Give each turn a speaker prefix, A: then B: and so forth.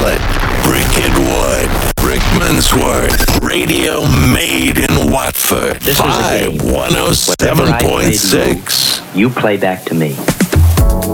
A: Wood. Bricket Wood. Rickmansworth. Radio made in Watford.
B: This is a game.
A: 5107.6.
B: You play back to me.